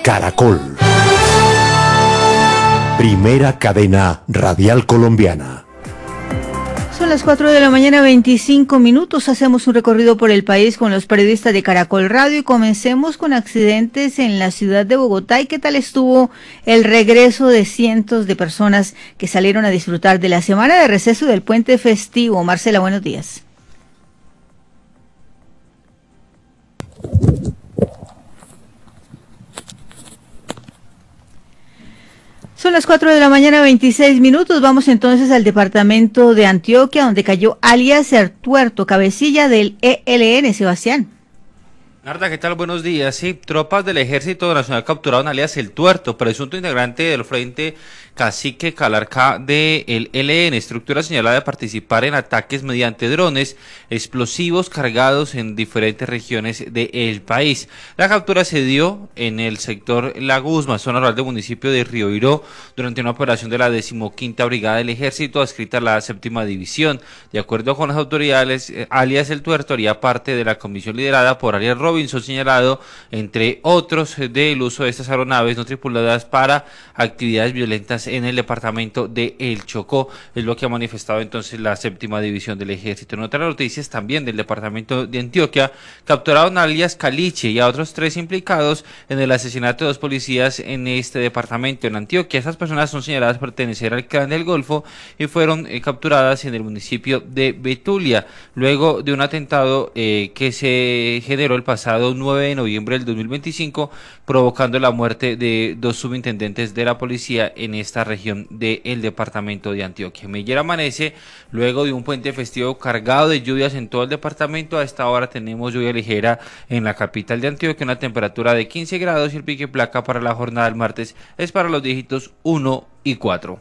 Caracol. Primera cadena radial colombiana. Son las 4 de la mañana, 25 minutos. Hacemos un recorrido por el país con los periodistas de Caracol Radio y comencemos con accidentes en la ciudad de Bogotá. ¿Y qué tal estuvo el regreso de cientos de personas que salieron a disfrutar de la semana de receso del puente festivo? Marcela, buenos días. Son las 4 de la mañana, 26 minutos. Vamos entonces al departamento de Antioquia, donde cayó alias El Tuerto, cabecilla del ELN, Sebastián. Narda, ¿qué tal? Buenos días. Sí, tropas del Ejército Nacional capturaron alias El Tuerto, presunto integrante del Frente Cacique Calarcá del ELN, estructura señalada de participar en ataques mediante drones explosivos cargados en diferentes regiones del país. La captura se dio en el sector La Guzma, zona rural del municipio de Rioiró, durante una operación de la 15ª Brigada del Ejército, adscrita a la 7ª División. De acuerdo con las autoridades, alias El Tuerto haría parte de la comisión liderada por alias Robinson, señalado, entre otros, del uso de estas aeronaves no tripuladas para actividades violentas en el departamento de El Chocó. Es lo que ha manifestado entonces la 7ª División del Ejército. En otras noticias también del departamento de Antioquia, capturaron a alias Caliche y a otros 3 implicados en el asesinato de 2 policías en este departamento. En Antioquia, estas personas son señaladas pertenecer al Clan del Golfo y fueron capturadas en el municipio de Betulia, luego de un atentado que se generó el pasado 9 de noviembre del 2025, provocando la muerte de 2 subintendentes de la policía en esta región del departamento de Antioquia. Meyer amanece luego de un puente festivo cargado de lluvias en todo el departamento. A esta hora tenemos lluvia ligera en la capital de Antioquia, una temperatura de 15 grados y el pique placa para la jornada del martes es para los dígitos 1 y 4.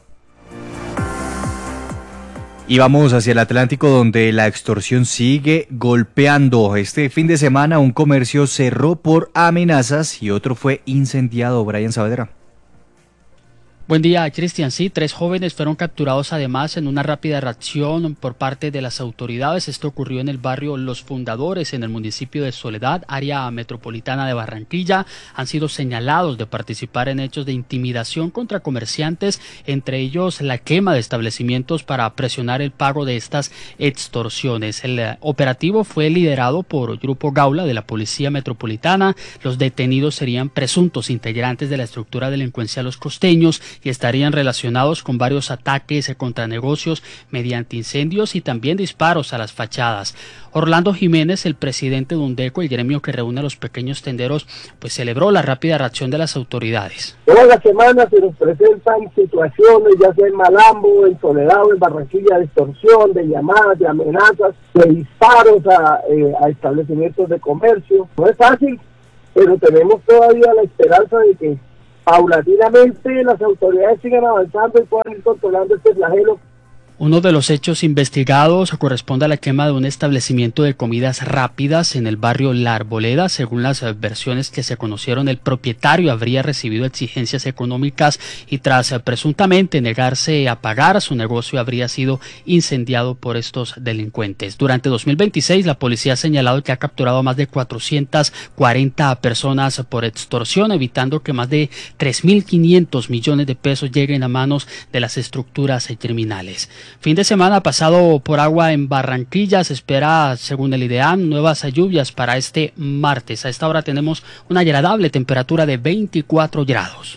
Y vamos hacia el Atlántico, donde la extorsión sigue golpeando. Este fin de semana un comercio cerró por amenazas y otro fue incendiado. Brian Saavedra. Buen día, Cristian. Sí, 3 jóvenes fueron capturados además en una rápida reacción por parte de las autoridades. Esto ocurrió en el barrio Los Fundadores, en el municipio de Soledad, área metropolitana de Barranquilla. Han sido señalados de participar en hechos de intimidación contra comerciantes, entre ellos la quema de establecimientos para presionar el pago de estas extorsiones. El operativo fue liderado por Grupo Gaula de la Policía Metropolitana. Los detenidos serían presuntos integrantes de la estructura delincuencial Los Costeños y estarían relacionados con varios ataques contra negocios mediante incendios y también disparos a las fachadas. Orlando Jiménez, el presidente de UNDECO, el gremio que reúne a los pequeños tenderos, pues celebró la rápida reacción de las autoridades. Todas las semanas se nos presentan situaciones, ya sea en Malambo, en Soledad o en Barranquilla, de extorsión, de llamadas, de amenazas, de disparos a establecimientos de comercio. No es fácil, pero tenemos todavía la esperanza de que paulatinamente las autoridades sigan avanzando y puedan ir controlando este flagelo. Uno de los hechos investigados corresponde a la quema de un establecimiento de comidas rápidas en el barrio La Arboleda. Según las versiones que se conocieron, el propietario habría recibido exigencias económicas y tras presuntamente negarse a pagar, su negocio habría sido incendiado por estos delincuentes. Durante 2026, la policía ha señalado que ha capturado a más de 440 personas por extorsión, evitando que más de 3.500 millones de pesos lleguen a manos de las estructuras criminales. Fin de semana pasado por agua en Barranquilla. Se espera, según el IDEAM, nuevas lluvias para este martes. A esta hora tenemos una agradable temperatura de 24 grados.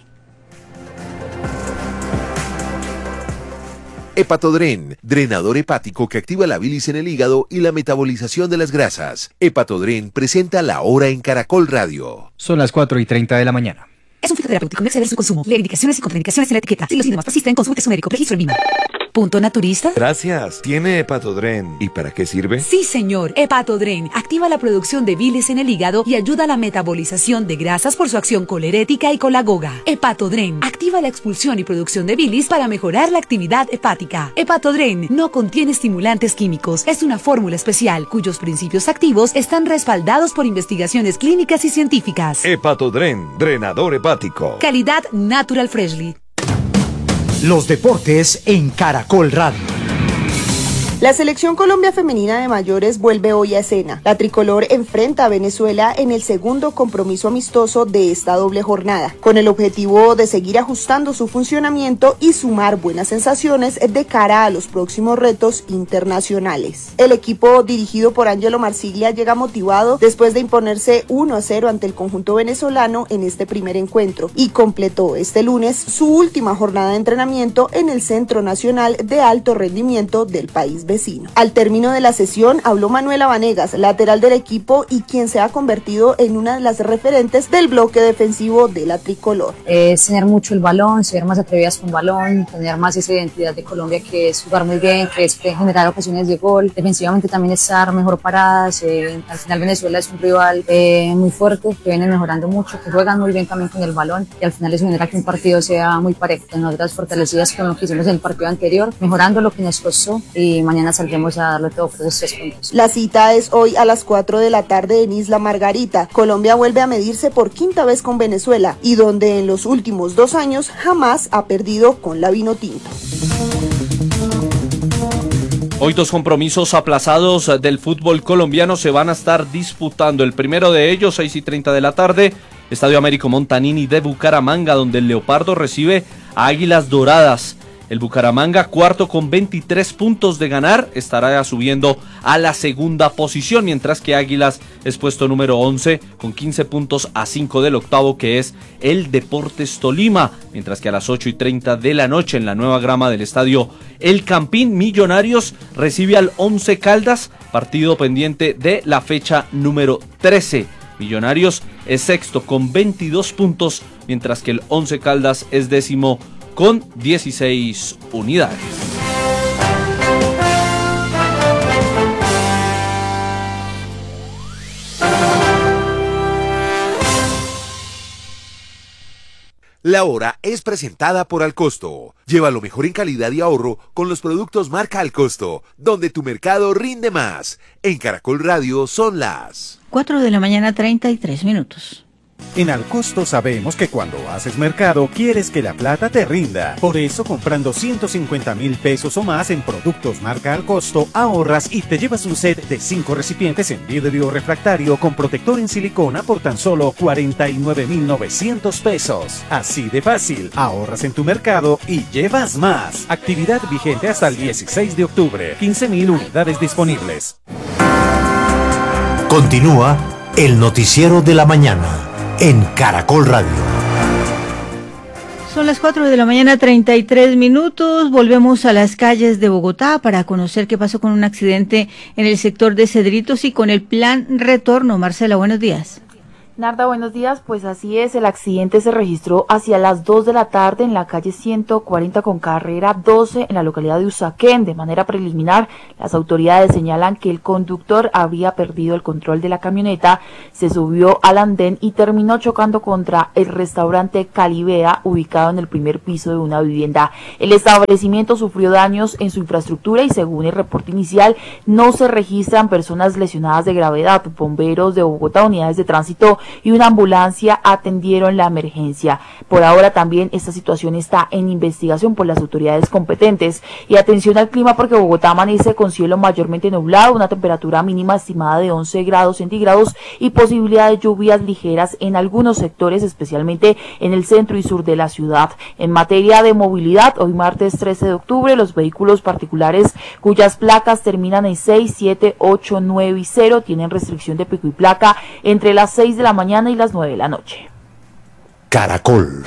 Hepatodren, drenador hepático que activa la bilis en el hígado y la metabolización de las grasas. Hepatodren presenta La Hora en Caracol Radio. Son las 4:30 de la mañana. Es un fitoterapéutico, no exceder su consumo. Lee indicaciones y contraindicaciones en la etiqueta. Si los síntomas persisten, consulte su médico. Registro en línea. ¿Punto naturista? Gracias. ¿Tiene Hepatodren? ¿Y para qué sirve? Sí, señor. Hepatodren activa la producción de bilis en el hígado y ayuda a la metabolización de grasas por su acción colerética y colagoga. Hepatodren activa la expulsión y producción de bilis para mejorar la actividad hepática. Hepatodren no contiene estimulantes químicos. Es una fórmula especial cuyos principios activos están respaldados por investigaciones clínicas y científicas. Hepatodren, drenador hepático. Calidad Natural Freshly. Los deportes en Caracol Radio. La selección Colombia femenina de mayores vuelve hoy a escena. La tricolor enfrenta a Venezuela en el segundo compromiso amistoso de esta doble jornada, con el objetivo de seguir ajustando su funcionamiento y sumar buenas sensaciones de cara a los próximos retos internacionales. El equipo dirigido por Ángelo Marsiglia llega motivado después de imponerse 1-0 ante el conjunto venezolano en este primer encuentro y completó este lunes su última jornada de entrenamiento en el Centro Nacional de Alto Rendimiento del país vecino. Al término de la sesión habló Manuela Vanegas, lateral del equipo y quien se ha convertido en una de las referentes del bloque defensivo de la tricolor. Es tener mucho el balón, ser más atrevidas con balón, tener más esa identidad de Colombia que es jugar muy bien, que es generar ocasiones de gol, defensivamente también estar mejor paradas. Al final Venezuela es un rival muy fuerte, que viene mejorando mucho, que juegan muy bien también con el balón y al final eso genera que un partido sea muy parejo. Nosotras fortalecidas con lo que hicimos en el partido anterior, mejorando lo que nos costó y mañana saldremos a darle todo por esos 3 puntos. La cita es hoy a las 4 de la tarde en Isla Margarita. Colombia vuelve a medirse por quinta vez con Venezuela y donde en los últimos 2 años jamás ha perdido con la Vinotinto. Hoy 2 compromisos aplazados del fútbol colombiano se van a estar disputando. El primero de ellos, 6:30 de la tarde, Estadio Américo Montanini de Bucaramanga, donde el Leopardo recibe a Águilas Doradas. El Bucaramanga, cuarto con 23 puntos de ganar, estará subiendo a la segunda posición, mientras que Águilas es puesto número 11 con 15 puntos a 5 del octavo, que es el Deportes Tolima, mientras que a las 8:30 de la noche en la nueva grama del estadio El Campín, Millonarios recibe al Once Caldas, partido pendiente de la fecha número 13. Millonarios es sexto con 22 puntos, mientras que el Once Caldas es décimo con 16 unidades. La hora es presentada por Alcosto. Lleva lo mejor en calidad y ahorro con los productos marca Alcosto, donde tu mercado rinde más. En Caracol Radio son las 4 de la mañana, 33 minutos. En Alcosto sabemos que cuando haces mercado quieres que la plata te rinda. Por eso, comprando 150,000 pesos o más en productos marca Alcosto, ahorras y te llevas un set de 5 recipientes en vidrio refractario con protector en silicona por tan solo 49,900 pesos. Así de fácil, ahorras en tu mercado y llevas más. Actividad vigente hasta el 16 de octubre. 15,000 unidades disponibles. Continúa el noticiero de la mañana en Caracol Radio. Son las 4 de la mañana, 33 minutos. Volvemos a las calles de Bogotá para conocer qué pasó con un accidente en el sector de Cedritos y con el plan retorno. Marcela, buenos días. Narda, buenos días. Pues así es, el accidente se registró hacia las 2 de la tarde en la calle 140 con carrera 12 en la localidad de Usaquén. De manera preliminar, las autoridades señalan que el conductor había perdido el control de la camioneta, se subió al andén y terminó chocando contra el restaurante Calibea, ubicado en el primer piso de una vivienda. El establecimiento sufrió daños en su infraestructura y según el reporte inicial, no se registran personas lesionadas de gravedad. Bomberos de Bogotá, unidades de tránsito y una ambulancia atendieron la emergencia. Por ahora también esta situación está en investigación por las autoridades competentes. Y atención al clima porque Bogotá amanece con cielo mayormente nublado, una temperatura mínima estimada de 11 grados centígrados y posibilidad de lluvias ligeras en algunos sectores, especialmente en el centro y sur de la ciudad. En materia de movilidad, hoy martes 13 de octubre, los vehículos particulares cuyas placas terminan en 6, 7, 8, 9 y 0 tienen restricción de pico y placa entre las 6 de la mañana y las 9 de la noche. Caracol.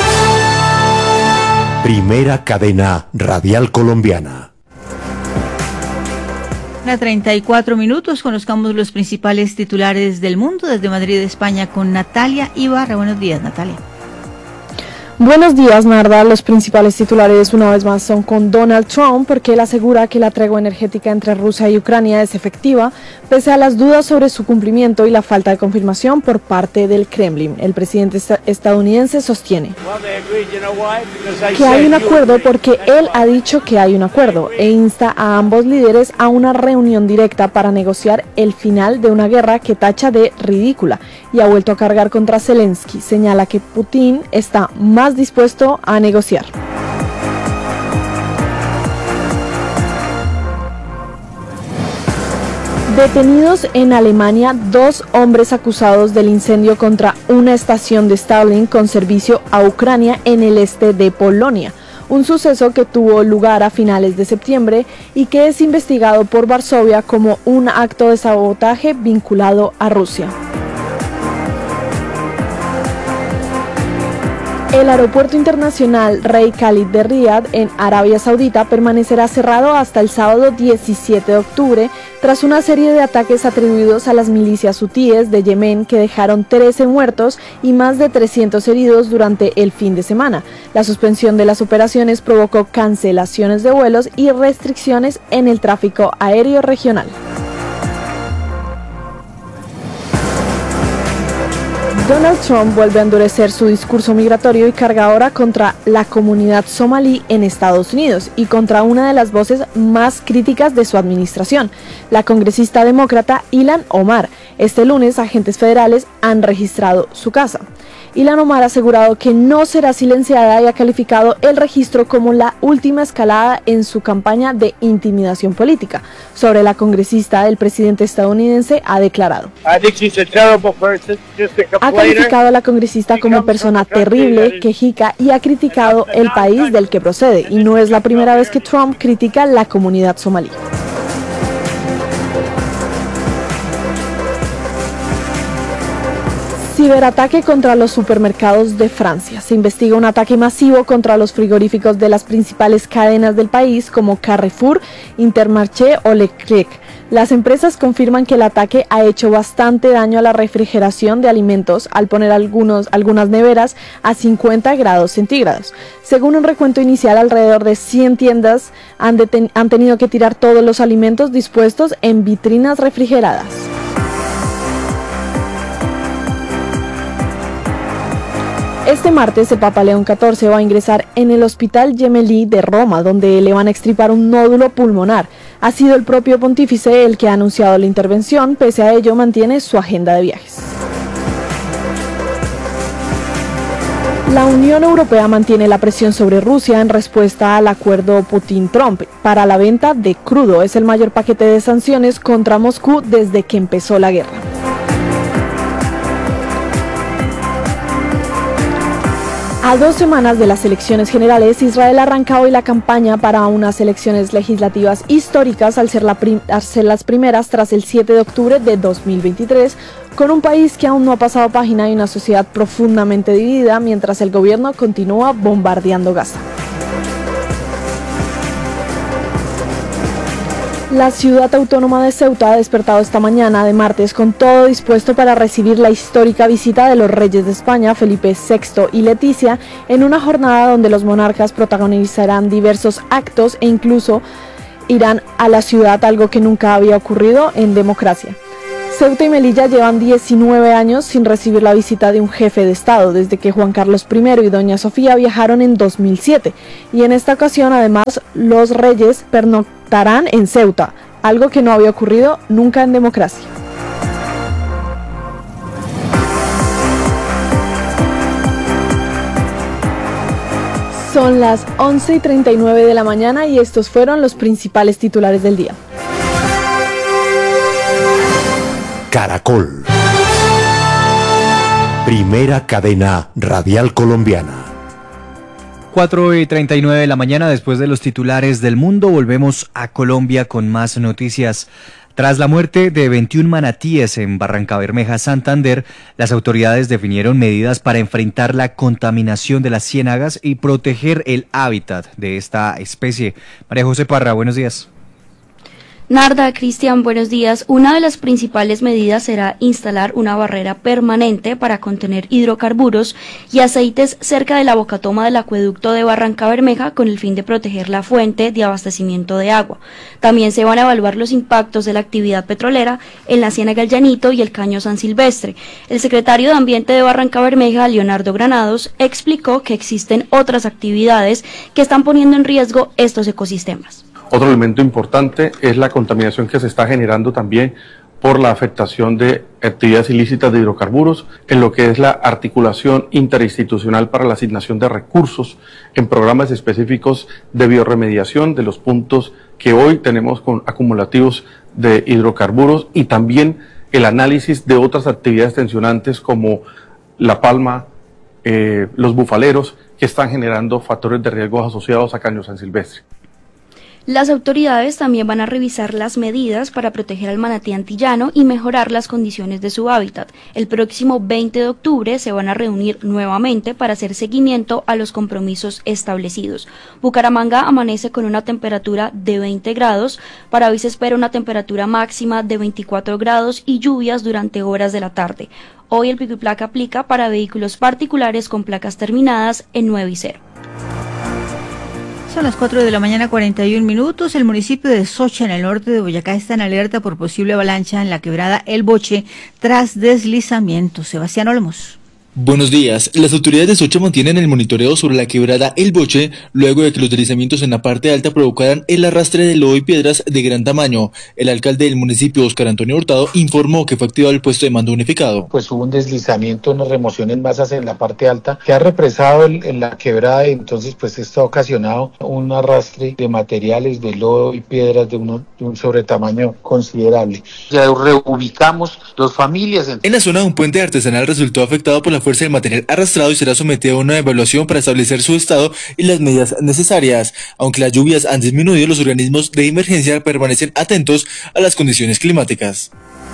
Primera cadena radial colombiana. A 34 minutos conozcamos los principales titulares del mundo desde Madrid, España, con Natalia Ibarra. Buenos días, Natalia. Buenos días, Narda. Los principales titulares una vez más son con Donald Trump, porque él asegura que la tregua energética entre Rusia y Ucrania es efectiva, pese a las dudas sobre su cumplimiento y la falta de confirmación por parte del Kremlin. El presidente estadounidense sostiene que hay un acuerdo porque él ha dicho que hay un acuerdo e insta a ambos líderes a una reunión directa para negociar el final de una guerra que tacha de ridícula y ha vuelto a cargar contra Zelensky. Señala que Putin está más dispuesto a negociar. Detenidos en Alemania 2 hombres acusados del incendio contra una estación de Starlink con servicio a Ucrania en el este de Polonia. Un suceso que tuvo lugar a finales de septiembre y que es investigado por Varsovia como un acto de sabotaje vinculado a Rusia. El aeropuerto internacional Rey Khalid de Riad, en Arabia Saudita, permanecerá cerrado hasta el sábado 17 de octubre, tras una serie de ataques atribuidos a las milicias hutíes de Yemen que dejaron 13 muertos y más de 300 heridos durante el fin de semana. La suspensión de las operaciones provocó cancelaciones de vuelos y restricciones en el tráfico aéreo regional. Donald Trump vuelve a endurecer su discurso migratorio y carga ahora contra la comunidad somalí en Estados Unidos y contra una de las voces más críticas de su administración, la congresista demócrata Ilhan Omar. Este lunes, agentes federales han registrado su casa. Ilhan Omar ha asegurado que no será silenciada y ha calificado el registro como la última escalada en su campaña de intimidación política. Sobre la congresista, el presidente estadounidense ha declarado: ha calificado a la congresista como persona terrible, quejica y ha criticado el país del que procede, y no es la primera vez que Trump critica la comunidad somalí. Ciberataque contra los supermercados de Francia. Se investiga un ataque masivo contra los frigoríficos de las principales cadenas del país como Carrefour, Intermarché o Leclerc. Las empresas confirman que el ataque ha hecho bastante daño a la refrigeración de alimentos al poner algunas neveras a 50 grados centígrados. Según un recuento inicial, alrededor de 100 tiendas han tenido que tirar todos los alimentos dispuestos en vitrinas refrigeradas. Este martes el Papa León XIV va a ingresar en el Hospital Gemelli de Roma, donde le van a extirpar un nódulo pulmonar. Ha sido el propio pontífice el que ha anunciado la intervención, pese a ello mantiene su agenda de viajes. La Unión Europea mantiene la presión sobre Rusia en respuesta al acuerdo Putin-Trump para la venta de crudo. Es el mayor paquete de sanciones contra Moscú desde que empezó la guerra. A 2 semanas de las elecciones generales, Israel arranca hoy la campaña para unas elecciones legislativas históricas al ser las primeras tras el 7 de octubre de 2023, con un país que aún no ha pasado página y una sociedad profundamente dividida, mientras el gobierno continúa bombardeando Gaza. La ciudad autónoma de Ceuta ha despertado esta mañana de martes con todo dispuesto para recibir la histórica visita de los reyes de España, Felipe VI y Leticia, en una jornada donde los monarcas protagonizarán diversos actos e incluso irán a la ciudad, algo que nunca había ocurrido en democracia. Ceuta y Melilla llevan 19 años sin recibir la visita de un jefe de Estado, desde que Juan Carlos I y doña Sofía viajaron en 2007. Y en esta ocasión, además, los reyes pernoctarán en Ceuta, algo que no había ocurrido nunca en democracia. Son las 11:39 de la mañana y estos fueron los principales titulares del día. Caracol. Primera cadena radial colombiana. 4:39 de la mañana, después de los titulares del mundo, volvemos a Colombia con más noticias. Tras la muerte de 21 manatíes en Barrancabermeja, Santander, las autoridades definieron medidas para enfrentar la contaminación de las ciénagas y proteger el hábitat de esta especie. María José Parra, buenos días. Narda, Cristian, buenos días. Una de las principales medidas será instalar una barrera permanente para contener hidrocarburos y aceites cerca de la bocatoma del acueducto de Barrancabermeja con el fin de proteger la fuente de abastecimiento de agua. También se van a evaluar los impactos de la actividad petrolera en la Ciénaga El Llanito y el Caño San Silvestre. El secretario de Ambiente de Barrancabermeja, Leonardo Granados, explicó que existen otras actividades que están poniendo en riesgo estos ecosistemas. Otro elemento importante es la contaminación que se está generando también por la afectación de actividades ilícitas de hidrocarburos, en lo que es la articulación interinstitucional para la asignación de recursos en programas específicos de biorremediación de los puntos que hoy tenemos con acumulativos de hidrocarburos, y también el análisis de otras actividades tensionantes como la palma, los bufaleros, que están generando factores de riesgo asociados a caño san silvestre. Las autoridades también van a revisar las medidas para proteger al manatí antillano y mejorar las condiciones de su hábitat. El próximo 20 de octubre se van a reunir nuevamente para hacer seguimiento a los compromisos establecidos. Bucaramanga amanece con una temperatura de 20 grados, para hoy se espera una temperatura máxima de 24 grados y lluvias durante horas de la tarde. Hoy el pico y placa aplica para vehículos particulares con placas terminadas en 9 y 0. Son las 4 de la mañana, 41 minutos. El municipio de Socha, en el norte de Boyacá, está en alerta por posible avalancha en la quebrada El Boche tras deslizamiento. Sebastián Olmos. Buenos días. Las autoridades de Socha mantienen el monitoreo sobre la quebrada El Boche luego de que los deslizamientos en la parte alta provocaran el arrastre de lodo y piedras de gran tamaño. El alcalde del municipio, Oscar Antonio Hurtado, informó que fue activado el puesto de mando unificado. Pues hubo un deslizamiento, unas remociones en masas en la parte alta que ha represado en la quebrada, y entonces pues esto ha ocasionado un arrastre de materiales de lodo y piedras de un sobretamaño considerable. Ya reubicamos las familias. En la zona de un puente artesanal resultó afectado por la fuerza del material arrastrado y será sometido a una evaluación para establecer su estado y las medidas necesarias. Aunque las lluvias han disminuido, los organismos de emergencia permanecen atentos a las condiciones climáticas.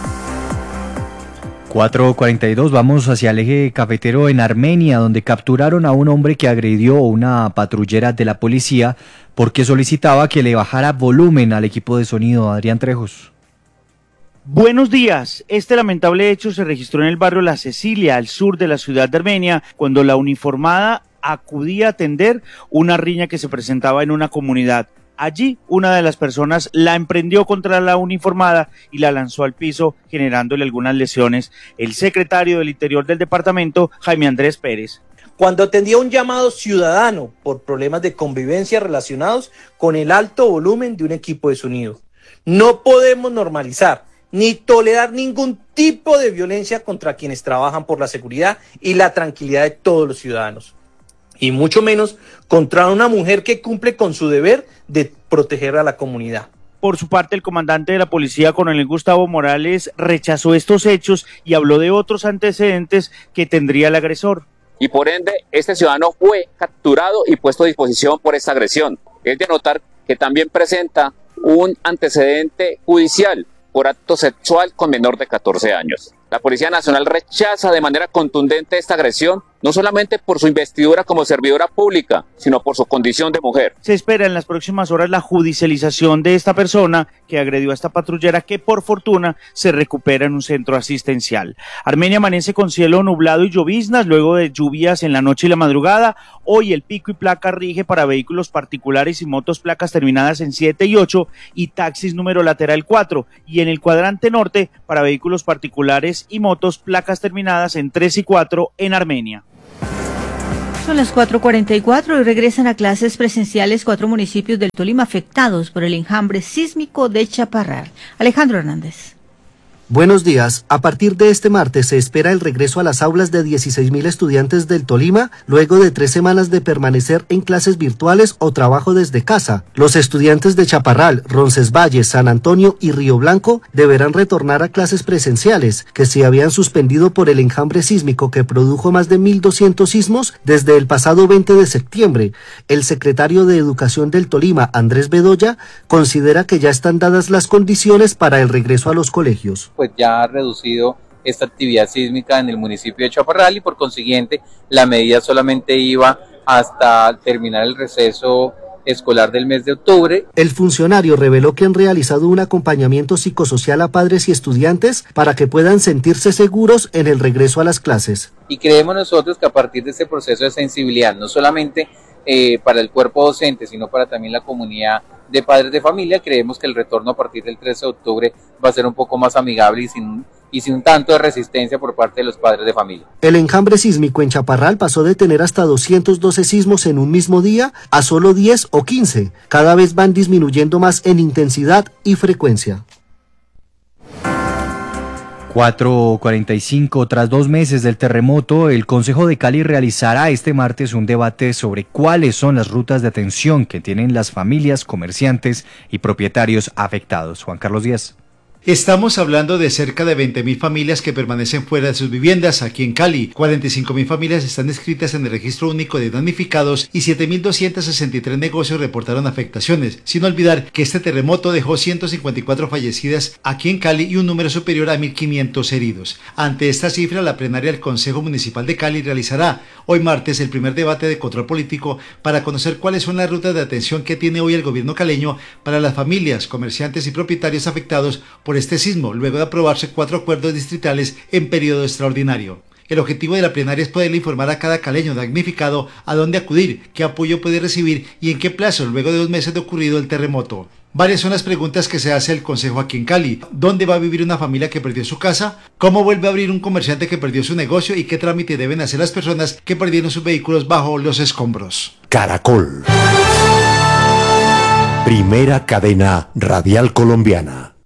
4:42, vamos hacia el eje cafetero en Armenia, donde capturaron a un hombre que agredió a una patrullera de la policía porque solicitaba que le bajara volumen al equipo de sonido. Adrián Trejos. Buenos días. Este lamentable hecho se registró en el barrio La Cecilia, al sur de la ciudad de Armenia, cuando la uniformada acudía a atender una riña que se presentaba en una comunidad. Allí, una de las personas la emprendió contra la uniformada y la lanzó al piso, generándole algunas lesiones. El secretario del Interior del departamento, Jaime Andrés Pérez. Cuando atendía un llamado ciudadano por problemas de convivencia relacionados con el alto volumen de un equipo de sonido. No podemos normalizar ni tolerar ningún tipo de violencia contra quienes trabajan por la seguridad y la tranquilidad de todos los ciudadanos, y mucho menos contra una mujer que cumple con su deber de proteger a la comunidad. Por su parte, el comandante de la policía, coronel Gustavo Morales, rechazó estos hechos y habló de otros antecedentes que tendría el agresor. Y por ende, este ciudadano fue capturado y puesto a disposición por esta agresión. Es de notar que también presenta un antecedente judicial por acto sexual con menor de 14 años. La Policía Nacional rechaza de manera contundente esta agresión, no solamente por su investidura como servidora pública, sino por su condición de mujer. Se espera en las próximas horas la judicialización de esta persona que agredió a esta patrullera, que por fortuna se recupera en un centro asistencial. Armenia amanece con cielo nublado y lloviznas luego de lluvias en la noche y la madrugada. Hoy el pico y placa rige para vehículos particulares y motos placas terminadas en 7 y 8 y taxis número lateral 4, y en el cuadrante norte para vehículos particulares y motos placas terminadas en 3 y 4 en Armenia. Son las 4:44 y regresan a clases presenciales 4 municipios del Tolima afectados por el enjambre sísmico de Chaparral. Alejandro Hernández. Buenos días. A partir de este martes se espera el regreso a las aulas de 16.000 estudiantes del Tolima, luego de 3 semanas de permanecer en clases virtuales o trabajo desde casa. Los estudiantes de Chaparral, Roncesvalles, San Antonio y Río Blanco deberán retornar a clases presenciales, que se habían suspendido por el enjambre sísmico que produjo más de 1.200 sismos desde el pasado 20 de septiembre. El secretario de Educación del Tolima, Andrés Bedoya, considera que ya están dadas las condiciones para el regreso a los colegios. Pues ya ha reducido esta actividad sísmica en el municipio de Chaparral y por consiguiente la medida solamente iba hasta terminar el receso escolar del mes de octubre. El funcionario reveló que han realizado un acompañamiento psicosocial a padres y estudiantes para que puedan sentirse seguros en el regreso a las clases. Y creemos nosotros que a partir de este proceso de sensibilidad, no solamente para el cuerpo docente, sino para también la comunidad de padres de familia, creemos que el retorno a partir del 13 de octubre va a ser un poco más amigable y sin un tanto de resistencia por parte de los padres de familia. El enjambre sísmico en Chaparral pasó de tener hasta 212 sismos en un mismo día a solo 10 o 15. Cada vez van disminuyendo más en intensidad y frecuencia. 4:45, tras 2 meses del terremoto, el Consejo de Cali realizará este martes un debate sobre cuáles son las rutas de atención que tienen las familias, comerciantes y propietarios afectados. Juan Carlos Díaz. Estamos hablando de cerca de 20.000 familias que permanecen fuera de sus viviendas aquí en Cali. 45.000 familias están inscritas en el registro único de damnificados y 7.263 negocios reportaron afectaciones, sin olvidar que este terremoto dejó 154 fallecidas aquí en Cali y un número superior a 1.500 heridos. Ante esta cifra, la plenaria del Consejo Municipal de Cali realizará hoy martes el primer debate de control político para conocer cuáles son las rutas de atención que tiene hoy el gobierno caleño para las familias, comerciantes y propietarios afectados por este sismo, luego de aprobarse 4 acuerdos distritales en periodo extraordinario. El objetivo de la plenaria es poderle informar a cada caleño damnificado a dónde acudir, qué apoyo puede recibir y en qué plazo, luego de 2 meses de ocurrido el terremoto. Varias son las preguntas que se hace el Consejo aquí en Cali. ¿Dónde va a vivir una familia que perdió su casa? ¿Cómo vuelve a abrir un comerciante que perdió su negocio? ¿Y qué trámite deben hacer las personas que perdieron sus vehículos bajo los escombros? Caracol. Primera cadena radial colombiana.